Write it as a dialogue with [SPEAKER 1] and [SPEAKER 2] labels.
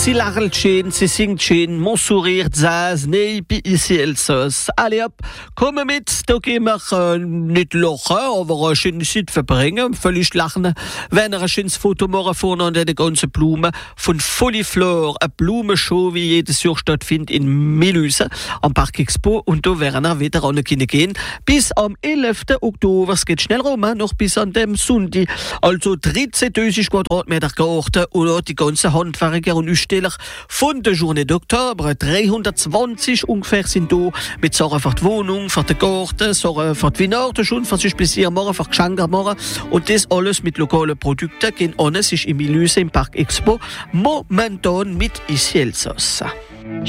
[SPEAKER 1] sie lacht schön, sie singt schön, mon sourire zaz, nee, bi ici Elsass. Allez hop, komm mit, da gehen wir nicht lachen, aber eine schöne Zeit verbringen, völlig lachen, wenn ein schönes Foto machen vorne an der ganzen Blume von Foliflor, eine Blumenshow, wie jedes Jahr stattfindet in Melüse am Park Expo, und da werden wir wieder an gehen. Bis am 11. Oktober, es geht schnell rum, noch bis an dem Sonntag, also 13.000 Quadratmeter Garten und die ganzen Handwerker und Aussteller von der Journée d'Octobre. 320 ungefähr sind da mit Sachen für die Wohnung, für den Garten, Sachen für die Weihnachten schon, für sich Plaisir machen, für Geschenke machen, und das alles mit lokalen Produkten. Gehen an, es ist in Melüse im Park Expo, momentan mit ici Elsass.